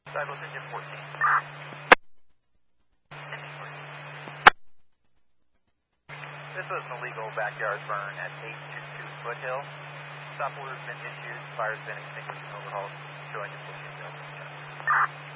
Douglas engine 14. This was an illegal backyard burn at 822 Foothill. Stop order's been issued, fire's been extinguished and overhauled, showing the 14 building.